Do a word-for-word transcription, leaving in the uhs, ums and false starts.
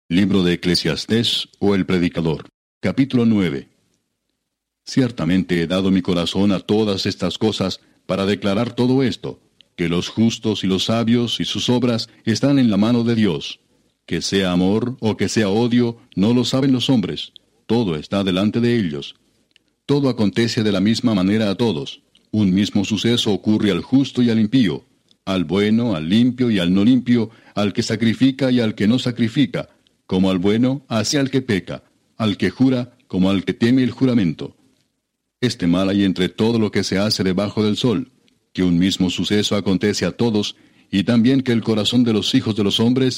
Libro de Eclesiastés o el Predicador. Capítulo nueve. Ciertamente he dado mi corazón a todas estas cosas para declarar todo esto, que los justos y los sabios y sus obras están en la mano de Dios. Que sea amor o que sea odio, no lo saben los hombres. Todo está delante de ellos. Todo acontece de la misma manera a todos. Un mismo suceso ocurre al justo y al impío, al bueno, al limpio y al no limpio, al que sacrifica y al que no sacrifica, como al bueno, así al que peca, al que jura, como al que teme el juramento. Este mal hay entre todo lo que se hace debajo del sol, que un mismo suceso acontece a todos, y también que el corazón de los hijos de los hombres